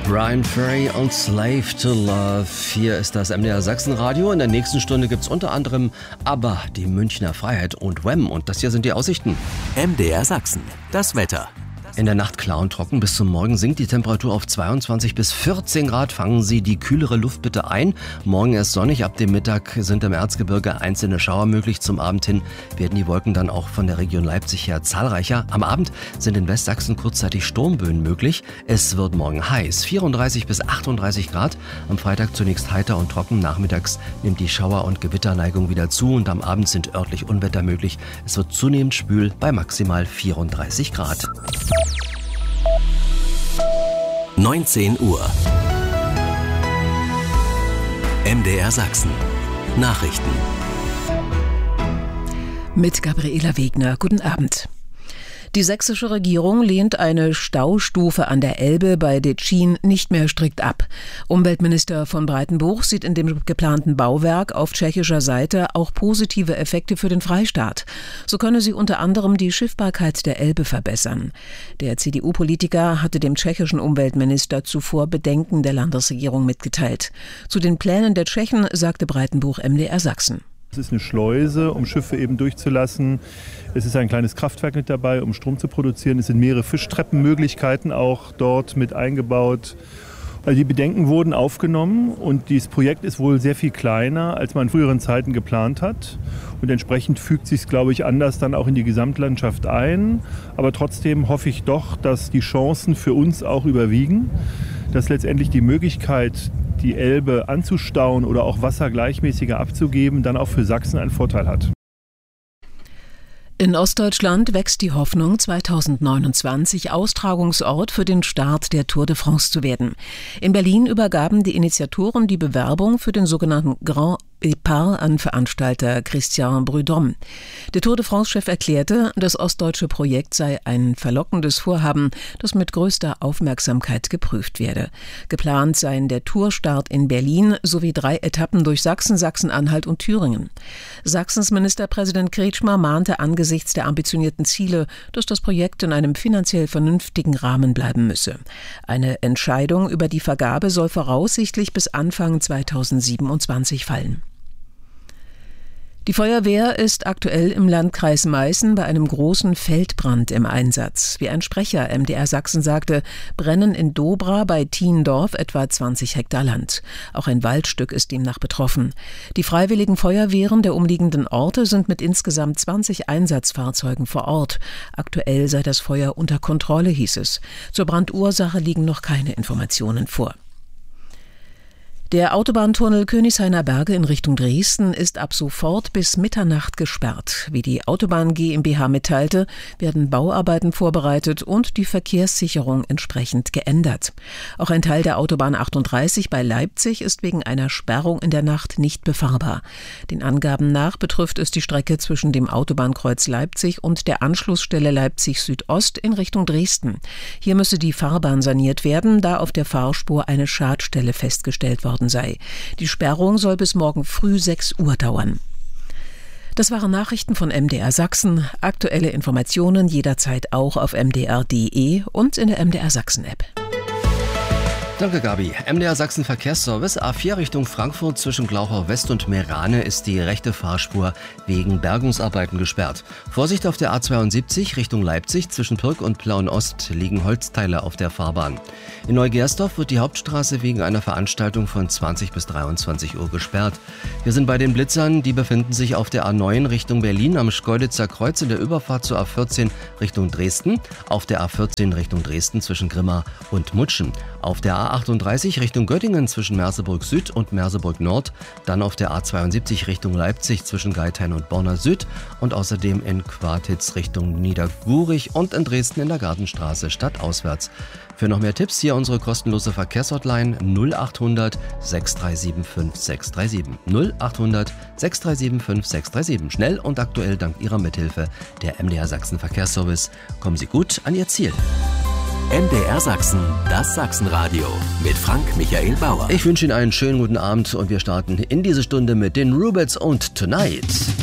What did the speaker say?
Bryan Ferry und Slave to Love. Hier ist das MDR Sachsenradio. In der nächsten Stunde gibt's unter anderem ABBA, die Münchner Freiheit und Wham. Und das hier sind die Aussichten. MDR Sachsen, das Wetter. In der Nacht klar und trocken. Bis zum Morgen sinkt die Temperatur auf 22 bis 14 Grad. Fangen Sie die kühlere Luft bitte ein. Morgen erst sonnig. Ab dem Mittag sind im Erzgebirge einzelne Schauer möglich. Zum Abend hin werden die Wolken dann auch von der Region Leipzig her zahlreicher. Am Abend sind in Westsachsen kurzzeitig Sturmböen möglich. Es wird morgen heiß. 34 bis 38 Grad. Am Freitag zunächst heiter und trocken. Nachmittags nimmt die Schauer- und Gewitterneigung wieder zu. Und am Abend sind örtlich Unwetter möglich. Es wird zunehmend schwül bei maximal 34 Grad. 19 Uhr. MDR Sachsen. Nachrichten. Mit Gabriela Wegner. Guten Abend. Die sächsische Regierung lehnt eine Staustufe an der Elbe bei Detschin nicht mehr strikt ab. Umweltminister von Breitenbuch sieht in dem geplanten Bauwerk auf tschechischer Seite auch positive Effekte für den Freistaat. So könne sie unter anderem die Schiffbarkeit der Elbe verbessern. Der CDU-Politiker hatte dem tschechischen Umweltminister zuvor Bedenken der Landesregierung mitgeteilt. Zu den Plänen der Tschechen sagte Breitenbuch MDR Sachsen. Es ist eine Schleuse, um Schiffe eben durchzulassen. Es ist ein kleines Kraftwerk mit dabei, um Strom zu produzieren. Es sind mehrere Fischtreppenmöglichkeiten auch dort mit eingebaut. Also die Bedenken wurden aufgenommen und dieses Projekt ist wohl sehr viel kleiner, als man in früheren Zeiten geplant hat. Und entsprechend fügt sich es, glaube ich, anders dann auch in die Gesamtlandschaft ein. Aber trotzdem hoffe ich doch, dass die Chancen für uns auch überwiegen, dass letztendlich die Möglichkeit, die Elbe anzustauen oder auch Wasser gleichmäßiger abzugeben, dann auch für Sachsen einen Vorteil hat. In Ostdeutschland wächst die Hoffnung, 2029 Austragungsort für den Start der Tour de France zu werden. In Berlin übergaben die Initiatoren die Bewerbung für den sogenannten Grand Départ an Veranstalter Christian Prudhomme. Der Tour de France-Chef erklärte, das ostdeutsche Projekt sei ein verlockendes Vorhaben, das mit größter Aufmerksamkeit geprüft werde. Geplant seien der Tourstart in Berlin sowie 3 Etappen durch Sachsen, Sachsen-Anhalt und Thüringen. Sachsens Ministerpräsident Kretschmer mahnte angesichts der ambitionierten Ziele, dass das Projekt in einem finanziell vernünftigen Rahmen bleiben müsse. Eine Entscheidung über die Vergabe soll voraussichtlich bis Anfang 2027 fallen. Die Feuerwehr ist aktuell im Landkreis Meißen bei einem großen Feldbrand im Einsatz. Wie ein Sprecher MDR Sachsen sagte, brennen in Dobra bei Thiendorf etwa 20 Hektar Land. Auch ein Waldstück ist demnach betroffen. Die freiwilligen Feuerwehren der umliegenden Orte sind mit insgesamt 20 Einsatzfahrzeugen vor Ort. Aktuell sei das Feuer unter Kontrolle, hieß es. Zur Brandursache liegen noch keine Informationen vor. Der Autobahntunnel Königshainer Berge in Richtung Dresden ist ab sofort bis Mitternacht gesperrt. Wie die Autobahn GmbH mitteilte, werden Bauarbeiten vorbereitet und die Verkehrssicherung entsprechend geändert. Auch ein Teil der Autobahn 38 bei Leipzig ist wegen einer Sperrung in der Nacht nicht befahrbar. Den Angaben nach betrifft es die Strecke zwischen dem Autobahnkreuz Leipzig und der Anschlussstelle Leipzig Südost in Richtung Dresden. Hier müsse die Fahrbahn saniert werden, da auf der Fahrspur eine Schadstelle festgestellt worden sei. Die Sperrung soll bis morgen früh 6 Uhr dauern. Das waren Nachrichten von MDR Sachsen. Aktuelle Informationen jederzeit auch auf mdr.de und in der MDR Sachsen App. Danke, Gabi. MDR Sachsen Verkehrsservice. A4 Richtung Frankfurt zwischen Glauchau West und Meerane ist die rechte Fahrspur wegen Bergungsarbeiten gesperrt. Vorsicht auf der A72 Richtung Leipzig. Zwischen Pirk und Plauen-Ost liegen Holzteile auf der Fahrbahn. In Neugersdorf wird die Hauptstraße wegen einer Veranstaltung von 20 bis 23 Uhr gesperrt. Wir sind bei den Blitzern. Die befinden sich auf der A9 Richtung Berlin am Schkeuditzer Kreuz in der Überfahrt zur A14 Richtung Dresden. Auf der A14 Richtung Dresden zwischen Grimma und Mutschen. Auf der A38 Richtung Göttingen zwischen Merseburg Süd und Merseburg Nord, dann auf der A72 Richtung Leipzig zwischen Geithain und Borna Süd und außerdem in Quartitz Richtung Niedergurich und in Dresden in der Gartenstraße stadtauswärts. Für noch mehr Tipps hier unsere kostenlose Verkehrshotline 0800 637 5637. 0800 637 5637. Schnell und aktuell dank Ihrer Mithilfe der MDR Sachsen Verkehrsservice. Kommen Sie gut an Ihr Ziel. MDR Sachsen, das Sachsenradio mit Frank Michael Bauer. Ich wünsche Ihnen einen schönen guten Abend und wir starten in diese Stunde mit den Rubettes und Tonight.